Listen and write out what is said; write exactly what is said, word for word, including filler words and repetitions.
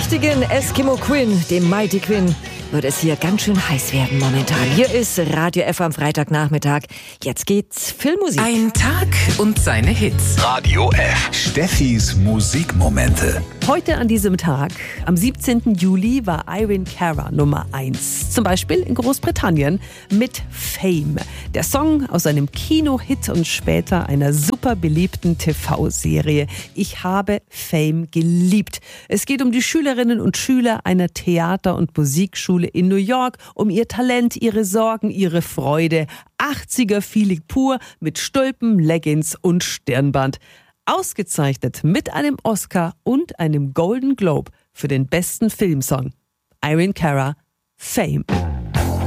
lustigen Eskimo Quinn, dem Mighty Quinn, wird es hier ganz schön heiß werden momentan. Hier ist Radio F am Freitagnachmittag. Jetzt geht's Filmmusik. Ein Tag und seine Hits. Radio F. Steffis Musikmomente. Heute an diesem Tag, am siebzehnten Juli, war Irene Cara Nummer eins. Zum Beispiel in Großbritannien mit Fame. Der Song aus einem Kino-Hit und später einer super beliebten T V-Serie. Ich habe Fame geliebt. Es geht um die Schülerinnen und Schüler einer Theater- und Musikschule in New York, um ihr Talent, ihre Sorgen, ihre Freude. achtziger-Feeling pur mit Stulpen, Leggings und Stirnband. Ausgezeichnet mit einem Oscar und einem Golden Globe für den besten Filmsong. Irene Cara, Fame.